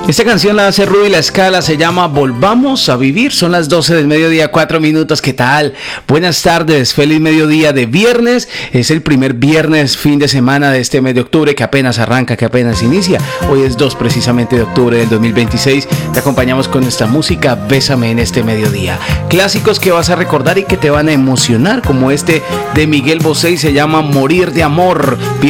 Esta canción la hace Rudy La Scala, se llama Volvamos a Vivir. Son las 12 del mediodía, 4 minutos. ¿Qué tal? Buenas tardes, feliz mediodía de viernes. Es el primer viernes, fin de semana de este mes de octubre que apenas arranca, que apenas inicia. Hoy es 2 precisamente de octubre del 2026. Te acompañamos con nuestra música Bésame en este mediodía. Clásicos que vas a recordar y que te van a emocionar, como este de Miguel Bosé y se llama Morir de Amor.